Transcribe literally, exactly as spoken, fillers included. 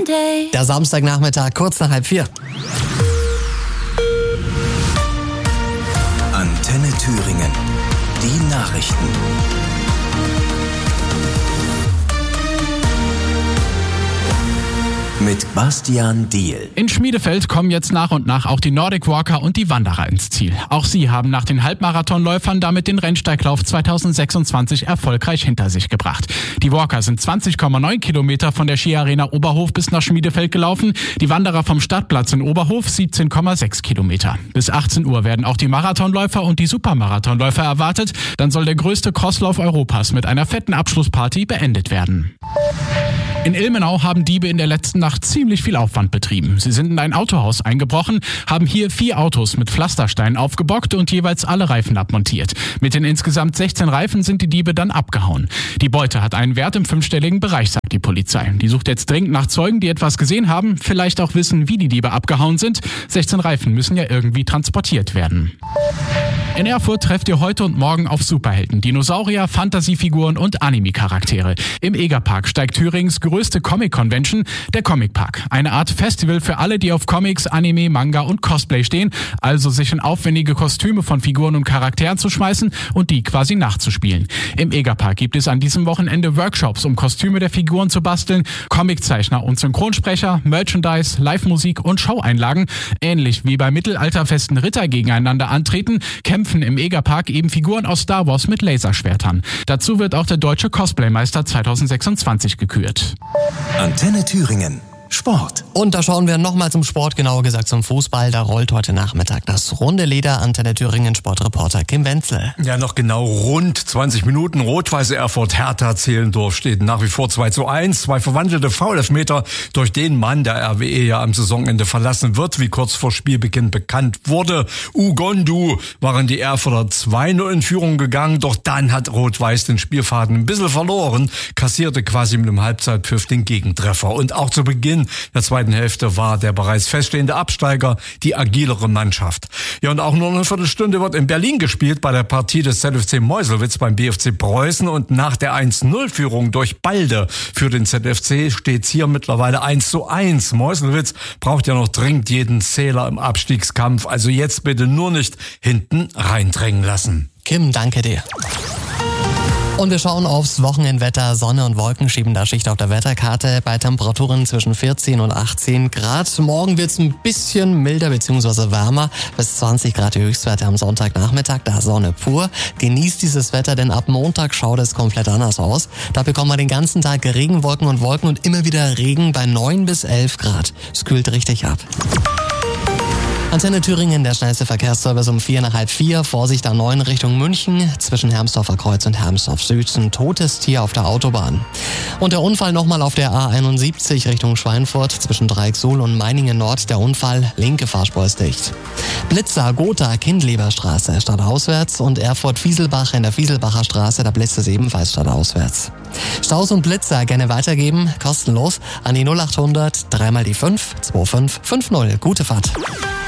Day. Der Samstagnachmittag, kurz nach halb vier. Antenne Thüringen. Die Nachrichten. Mit Bastian Diehl. In Schmiedefeld kommen jetzt nach und nach auch die Nordic Walker und die Wanderer ins Ziel. Auch sie haben nach den Halbmarathonläufern damit den Rennsteiglauf zweitausendsechsundzwanzig erfolgreich hinter sich gebracht. Die Walker sind zwanzig Komma neun Kilometer von der Skiarena Oberhof bis nach Schmiedefeld gelaufen, die Wanderer vom Stadtplatz in Oberhof siebzehn Komma sechs Kilometer. Bis achtzehn Uhr werden auch die Marathonläufer und die Supermarathonläufer erwartet. Dann soll der größte Crosslauf Europas mit einer fetten Abschlussparty beendet werden. In Ilmenau haben Diebe in der letzten Nacht ziemlich viel Aufwand betrieben. Sie sind in ein Autohaus eingebrochen, haben hier vier Autos mit Pflastersteinen aufgebockt und jeweils alle Reifen abmontiert. Mit den insgesamt sechzehn Reifen sind die Diebe dann abgehauen. Die Beute hat einen Wert im fünfstelligen Bereich, sagt die Polizei. Die sucht jetzt dringend nach Zeugen, die etwas gesehen haben, vielleicht auch wissen, wie die Diebe abgehauen sind. sechzehn Reifen müssen ja irgendwie transportiert werden. In Erfurt trefft ihr heute und morgen auf Superhelden, Dinosaurier, Fantasiefiguren und Anime-Charaktere. Im Egerpark steigt Thürings größte Comic-Convention, der Comic Park. Eine Art Festival für alle, die auf Comics, Anime, Manga und Cosplay stehen, also sich in aufwendige Kostüme von Figuren und Charakteren zu schmeißen und die quasi nachzuspielen. Im Egerpark gibt es an diesem Wochenende Workshops, um Kostüme der Figuren zu basteln, Comiczeichner und Synchronsprecher, Merchandise, Live-Musik und Showeinlagen. Ähnlich wie bei mittelalterfesten Ritter gegeneinander antreten, kämpfen im Egerpark eben Figuren aus Star Wars mit Laserschwertern. Dazu wird auch der Deutsche Cosplaymeister zweitausendsechsundzwanzig gekürt. Antenne Thüringen. Sport. Und da schauen wir nochmal zum Sport, genauer gesagt zum Fußball. Da rollt heute Nachmittag das runde Leder. Antenne Thüringen Sportreporter Kim Wenzel. Ja, noch genau rund zwanzig Minuten. Rot-Weiße Erfurt Hertha Zehlendorf steht nach wie vor zwei zu eins. Zwei verwandelte Foulelfmeter, durch den Mann der R W E ja am Saisonende verlassen wird, wie kurz vor Spielbeginn bekannt wurde. Ugondu waren die Erfurter zwei null in Führung gegangen, doch dann hat Rot-Weiß den Spielfaden ein bisschen verloren, kassierte quasi mit dem Halbzeitpfiff den Gegentreffer. Und auch zu Beginn der zweiten Hälfte war der bereits feststehende Absteiger die agilere Mannschaft. Ja, und auch nur eine Viertelstunde wird in Berlin gespielt bei der Partie des Z F C Meuselwitz beim B F C Preußen, und nach der eins null Führung durch Balde für den Z F C steht's hier mittlerweile eins zu eins. Meuselwitz braucht ja noch dringend jeden Zähler im Abstiegskampf, also jetzt bitte nur nicht hinten reindrängen lassen. Kim, danke dir. Und wir schauen aufs Wochenendwetter. Sonne und Wolken schieben da Schicht auf der Wetterkarte bei Temperaturen zwischen vierzehn und achtzehn Grad. Morgen wird's ein bisschen milder bzw. wärmer. Bis zwanzig Grad die Höchstwerte am Sonntagnachmittag. Da Sonne pur. Genießt dieses Wetter, denn ab Montag schaut es komplett anders aus. Da bekommen wir den ganzen Tag Regenwolken und Wolken und immer wieder Regen bei neun bis elf Grad. Es kühlt richtig ab. Antenne Thüringen, der schnellste Verkehrsservice um vier nach halb vier. Vorsicht A neun Richtung München. Zwischen Hermsdorfer Kreuz und Hermsdorf Süd ein totes Tier auf der Autobahn. Und der Unfall nochmal auf der A einundsiebzig Richtung Schweinfurt. Zwischen Dreiecksuhl und Meiningen Nord der Unfall. Linke Fahrspur ist dicht. Blitzer, Gotha, Kindleberstraße stadtauswärts und Erfurt-Fieselbach in der Fieselbacher Straße. Da blitzt es ebenfalls stadtauswärts. Staus und Blitzer gerne weitergeben. Kostenlos an die null achthundert, dreimal die fünf, zwei fünf fünf null. Gute Fahrt.